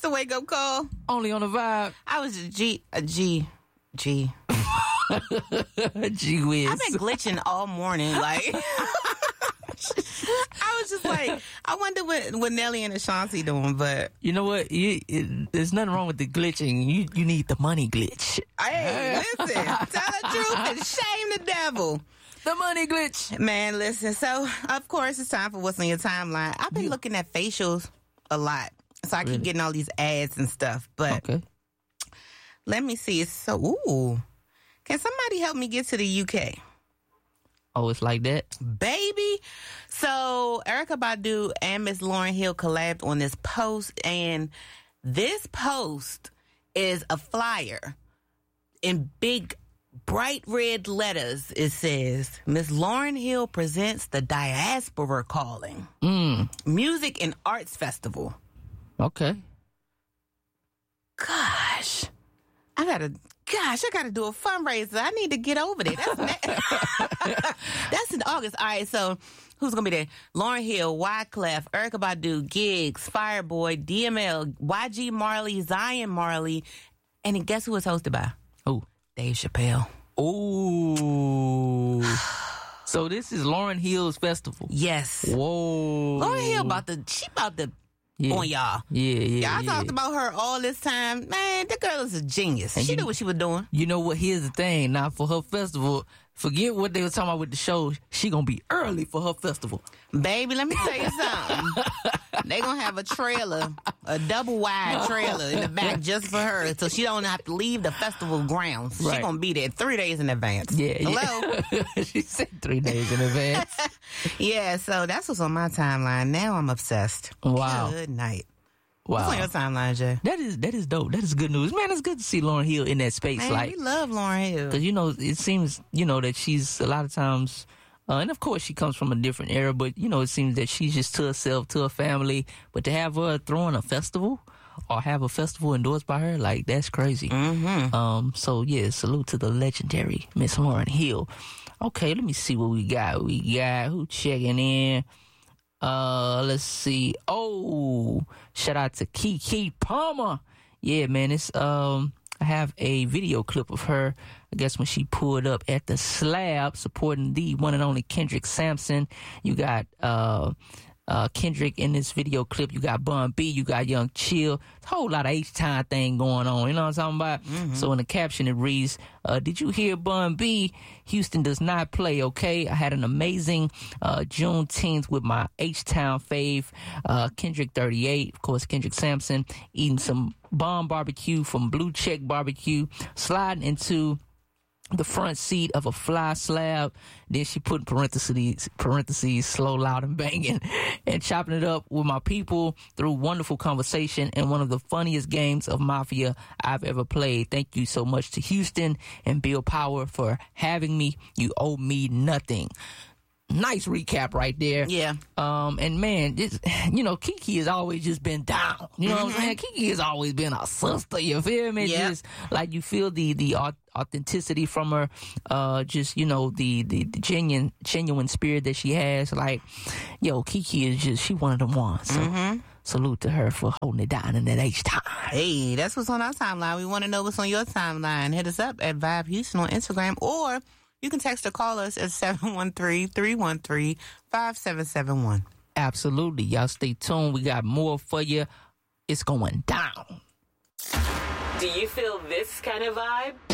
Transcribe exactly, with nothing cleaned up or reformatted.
the wake up call? Only on the vibe. I was a G, a G, G. Gee whiz. I've been glitching all morning. Like, I was just like, I wonder what, what Nelly and Ashanti doing, but. You know what? You, it, there's nothing wrong with the glitching. You you need the money glitch. Hey, listen, tell the truth and shame the devil. The money glitch. Man, listen, so, of course, it's time for What's on Your Timeline. I've been yeah. looking at facials a lot, so I keep really? getting all these ads and stuff, but. Okay. Let me see. It's so, ooh. Can somebody help me get to the U K? Oh, it's like that? Baby. So, Erykah Badu and Miss Lauryn Hill collabed on this post, and this post is a flyer. In big, bright red letters, it says, Miss Lauryn Hill presents the Diaspora Calling. Mm. Music and Arts Festival. Okay. Gosh. I gotta, gosh, I gotta do a fundraiser. I need to get over there. That's, that's in August. All right, so who's gonna be there? Lauryn Hill, Wyclef, Erykah Badu, Giggs, Fireboy, D M L, Y G Marley, Zion Marley, and then guess who it's hosted by? Who? Dave Chappelle. Ooh. So this is Lauryn Hill's festival. Yes. Whoa. Lauryn Hill about to, she about to. Yeah. On y'all. Yeah, yeah, Y'all yeah. talked about her all this time. Man, that girl is a genius. And she you, knew what she was doing. You know what? Here's the thing. Now, for her festival, forget what they were talking about with the show. She gonna be early for her festival. Baby, let me tell you something. They gonna have a trailer, a double wide trailer in the back just for her, so she don't have to leave the festival grounds. Right. She gonna be there three days in advance. Yeah. Hello? Yeah. She said three days in advance. Yeah, so that's what's on my timeline. Now I'm obsessed. Wow. Good night. Wow. What's on your timeline, Jay? That is that is dope. That is good news. Man, it's good to see Lauryn Hill in that space. Man, like, we love Lauryn Hill. Because, you know, it seems, you know, that she's a lot of times, uh, and of course she comes from a different era, but, you know, it seems that she's just to herself, to her family. But to have her throwing a festival or have a festival endorsed by her, like, that's crazy. Mm-hmm. Um, so, yeah, salute to the legendary Miss Lauryn Hill. Okay, let me see what we got. We got who checking in. Uh, let's see. Oh, shout out to Keke Palmer. Yeah, man, it's, um, I have a video clip of her, I guess when she pulled up at the slab supporting the one and only Kendrick Sampson. You got, uh, Uh, Kendrick in this video clip. You got Bun B, you got Young Chill. A whole lot of H-Time thing going on. You know what I'm talking about? Mm-hmm. So in the caption it reads, uh, did you hear Bun B? Houston does not play, okay? I had an amazing uh, Juneteenth with my H-Town fave, uh, Kendrick thirty-eight, of course, Kendrick Sampson, eating some bomb barbecue from Blue Check Barbecue, sliding into the front seat of a fly slab. Then she put in parentheses, parentheses, slow, loud, and banging, and chopping it up with my people through wonderful conversation and one of the funniest games of Mafia I've ever played. Thank you so much to Houston and Bill Power for having me. You owe me nothing. Nice recap right there. Yeah. Um, and man, this, you know, Keke has always just been down. You know mm-hmm. what I'm saying? Keke has always been a sister. You feel me? Yep. Just like you feel the, the authenticity from her, uh, just, you know, the, the, the genuine, genuine spirit that she has. Like, yo, Keke is just, she one of them ones. So mm-hmm. salute to her for holding it down in that H-Time. Hey, that's what's on our timeline. We want to know what's on your timeline. Hit us up at Vibe Houston on Instagram, or you can text or call us at seven one three, three one three, five seven seven one. Absolutely. Y'all stay tuned. We got more for you. It's going down. Do you feel this kind of vibe?